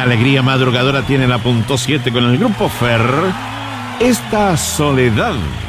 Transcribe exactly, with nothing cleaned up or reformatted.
alegría madrugadora tiene la punto siete con el grupo Fer. Esta soledad.